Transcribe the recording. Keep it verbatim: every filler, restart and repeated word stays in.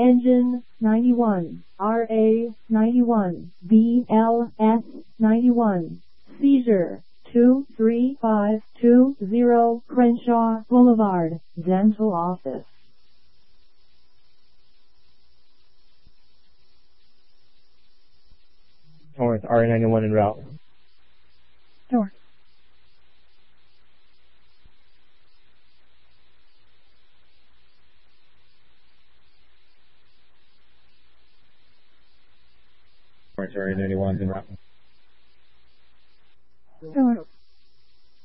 Engine ninety-one, R A ninety-one, B L S ninety-one. Seizure two three five two zero Crenshaw Boulevard, Dental Office. North, R A ninety-one en route. North. North, R A ninety-one en route.